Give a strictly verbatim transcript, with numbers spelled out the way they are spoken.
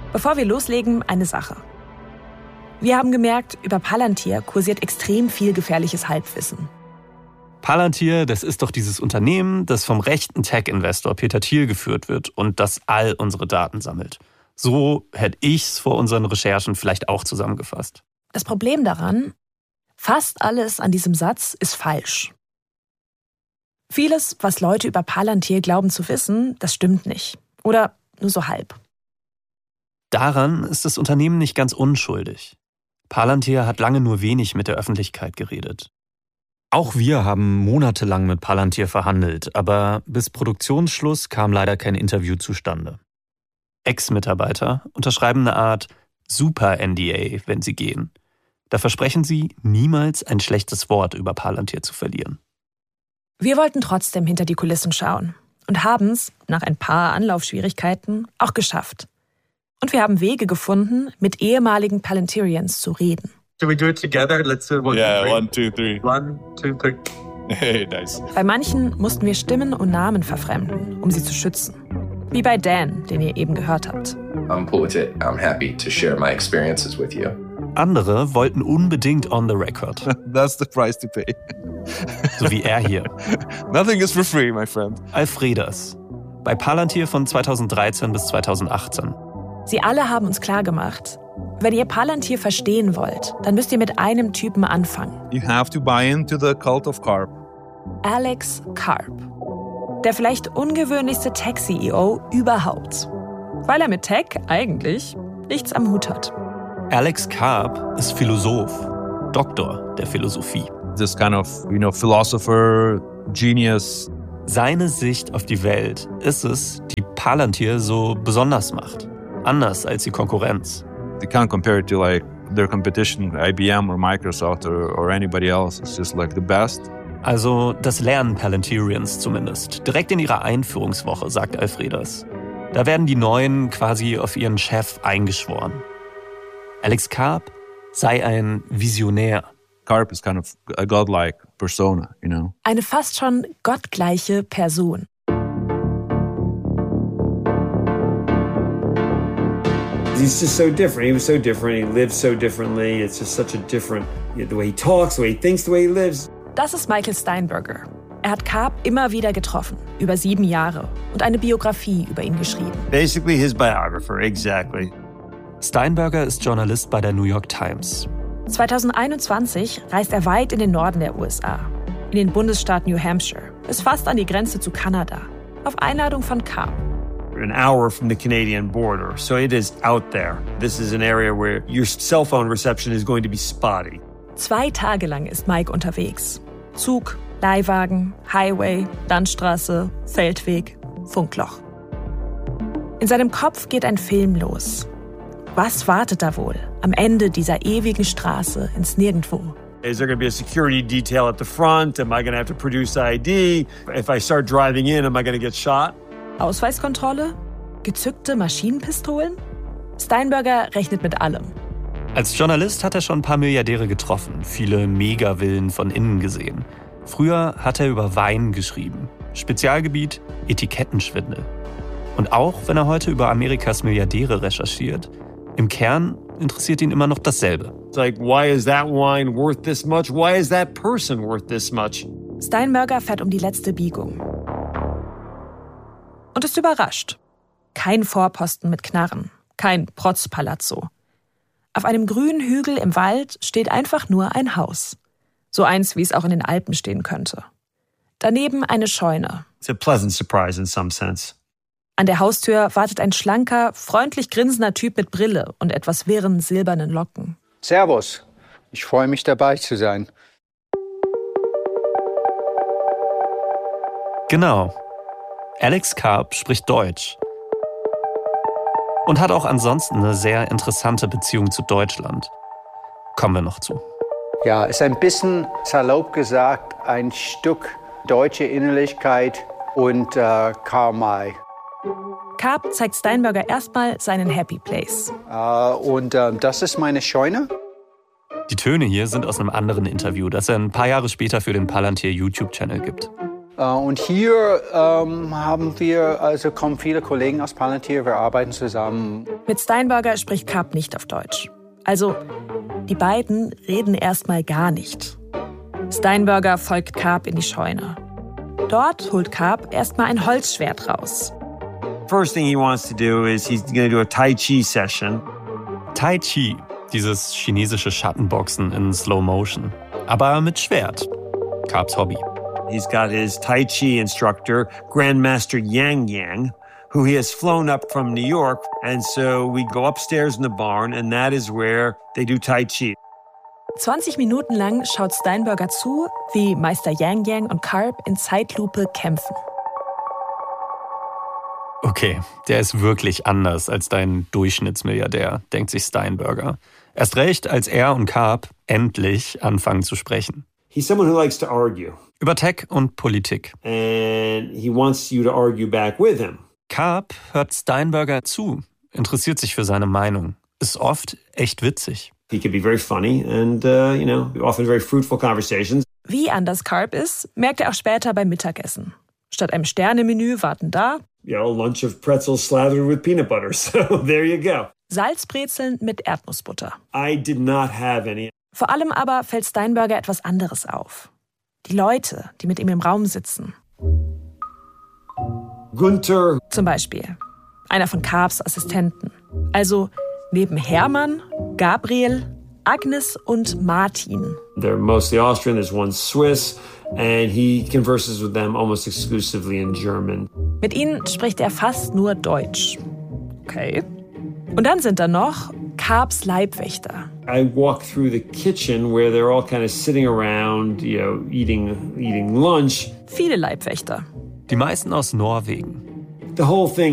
Bevor wir loslegen, eine Sache. Wir haben gemerkt, über Palantir kursiert extrem viel gefährliches Halbwissen. Palantir, das ist doch dieses Unternehmen, das vom rechten Tech-Investor Peter Thiel geführt wird und das all unsere Daten sammelt. So hätte ich's vor unseren Recherchen vielleicht auch zusammengefasst. Das Problem daran, fast alles an diesem Satz ist falsch. Vieles, was Leute über Palantir glauben zu wissen, das stimmt nicht. Oder nur so halb. Daran ist das Unternehmen nicht ganz unschuldig. Palantir hat lange nur wenig mit der Öffentlichkeit geredet. Auch wir haben monatelang mit Palantir verhandelt, aber bis Produktionsschluss kam leider kein Interview zustande. Ex-Mitarbeiter unterschreiben eine Art Super-N D A, wenn sie gehen. Da versprechen sie, niemals ein schlechtes Wort über Palantir zu verlieren. Wir wollten trotzdem hinter die Kulissen schauen und haben es, nach ein paar Anlaufschwierigkeiten, auch geschafft. Und wir haben Wege gefunden, mit ehemaligen Palantirians zu reden. Should we do it together? Let's do one, yeah, two, three. one, two, three. One, two, three. Hey, nice. Bei manchen mussten wir Stimmen und Namen verfremden, um sie zu schützen. Wie bei Dan, den ihr eben gehört habt. I'm cool with it. I'm happy to share my experiences with you. Andere wollten unbedingt on the record. That's the price to pay. So wie er hier. Nothing is for free, my friend. Alfredas. Bei Palantir von zweitausenddreizehn bis zweitausendachtzehn. Sie alle haben uns klargemacht, wenn ihr Palantir verstehen wollt, dann müsst ihr mit einem Typen anfangen. You have to buy into the cult of Karp. Alex Karp. Der vielleicht ungewöhnlichste Tech-C E O überhaupt. Weil er mit Tech eigentlich nichts am Hut hat. Alex Karp ist Philosoph, Doktor der Philosophie. This kind of, you know, philosopher, genius. Seine Sicht auf die Welt ist es, die Palantir so besonders macht. Anders als die Konkurrenz. They can't compare it to like their competition, I B M or Microsoft or, or anybody else. It's just like the best. Also das lernen Palantirians zumindest. Direkt in ihrer Einführungswoche, sagt Alfredas. Da werden die Neuen quasi auf ihren Chef eingeschworen. Alex Karp sei ein Visionär. Karp is kind of a godlike persona, you know. Eine fast schon gottgleiche Person. He's just so different. He was so different. He lived so differently. It's just such a different, you know, the way he talks, the way he thinks, the way he lives. Das ist Michael Steinberger. Er hat Karp immer wieder getroffen, über sieben Jahre, und eine Biografie über ihn geschrieben. Basically his biographer, exactly. Steinberger ist Journalist bei der New York Times. zweitausendeinundzwanzig reist er weit in den Norden der U S A, in den Bundesstaat New Hampshire, bis fast an die Grenze zu Kanada, auf Einladung von Karp. An hour from the Canadian border, so it is out there. This is an area where your cell phone reception is going to be spotty. Zwei Tage lang ist Mike unterwegs. Zug, Leihwagen, Highway, Landstraße, Feldweg, Funkloch. In seinem Kopf geht ein Film los. Was wartet da wohl am Ende dieser ewigen Straße ins Nirgendwo? Is there going to be a security detail at the front? Am I going to have to produce I D? If I start driving in, am I going to get shot? Ausweiskontrolle? Gezückte Maschinenpistolen? Steinberger rechnet mit allem. Als Journalist hat er schon ein paar Milliardäre getroffen, viele Megavillen von innen gesehen. Früher hat er über Wein geschrieben. Spezialgebiet Etikettenschwindel. Und auch wenn er heute über Amerikas Milliardäre recherchiert, im Kern interessiert ihn immer noch dasselbe. It's like, why is that wine worth this much? Why is that person worth this much? Steinberger fährt um die letzte Biegung. Und ist überrascht. Kein Vorposten mit Knarren, kein Protzpalazzo. Auf einem grünen Hügel im Wald steht einfach nur ein Haus. So eins, wie es auch in den Alpen stehen könnte. Daneben eine Scheune. It's a pleasant surprise in some sense. An der Haustür wartet ein schlanker, freundlich grinsender Typ mit Brille und etwas wirren silbernen Locken. Servus, ich freue mich dabei zu sein. Genau. Alex Karp spricht Deutsch. Und hat auch ansonsten eine sehr interessante Beziehung zu Deutschland. Kommen wir noch zu. Ja, ist ein bisschen salopp gesagt, ein Stück deutsche Innerlichkeit und äh, Karl May. Karp zeigt Steinberger erstmal seinen Happy Place. Äh, und äh, das ist meine Scheune. Die Töne hier sind aus einem anderen Interview, das er ein paar Jahre später für den Palantir YouTube-Channel gibt. Und hier ähm, haben wir, also kommen viele Kollegen aus Palantir, wir arbeiten zusammen. Mit Steinberger spricht Karp nicht auf Deutsch. Also, die beiden reden erstmal gar nicht. Steinberger folgt Karp in die Scheune. Dort holt Karp erstmal ein Holzschwert raus. First thing he wants to do is he's going to do a Tai Chi session. Tai Chi, dieses chinesische Schattenboxen in Slow Motion. Aber mit Schwert. Karps Hobby. He's got his Tai Chi instructor, Grandmaster Yang Yang, who he has flown up from New York. And so we go upstairs in the barn, and that is where they do Tai Chi. zwanzig Minuten lang schaut Steinberger zu, wie Meister Yang Yang und Karp in Zeitlupe kämpfen. Okay, der ist wirklich anders als dein Durchschnittsmilliardär, denkt sich Steinberger. Erst recht, als er und Karp endlich anfangen zu sprechen. He's someone who likes to argue. Über Tech und Politik. And he wants you to argue back with him. Karp hört Steinberger zu, interessiert sich für seine Meinung. Ist oft echt witzig. He could be very funny and, uh, you know, often very fruitful conversations. Wie anders Karp ist, merkt er auch später beim Mittagessen. Statt einem Sternemenü warten da You know, a lunch of pretzels slathered with peanut butter. So there you go. Salzbrezeln mit Erdnussbutter. I did not have any. Vor allem aber fällt Steinberger etwas anderes auf. Die Leute, die mit ihm im Raum sitzen. Gunther. Zum Beispiel einer von Karps Assistenten. Also neben Hermann, Gabriel, Agnes und Martin. They're mostly Austrian, there's one Swiss, and he converses with them almost exclusively in German. Mit ihnen spricht er fast nur Deutsch. Okay. Und dann sind da noch Karps Leibwächter. I walk through the kitchen where they're all kind of sitting around, you know, eating, eating lunch. Viele Leibwächter. Die meisten aus Norwegen. The whole thing